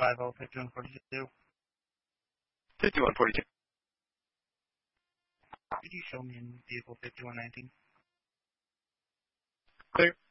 505142. 5142. Could you show me in vehicle 5119? Clear.